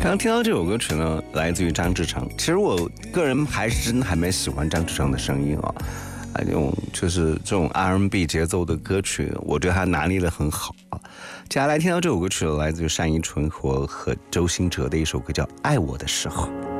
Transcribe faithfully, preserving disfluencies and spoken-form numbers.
刚刚听到这首歌曲呢，来自于张志成。其实我个人还是真的还蛮喜欢张志成的声音啊，啊，这种就是这种 R and B 节奏的歌曲，我觉得他拿捏得很好啊。接下来听到这首歌曲，来自于单依纯和和周兴哲的一首歌叫《爱我的时候》。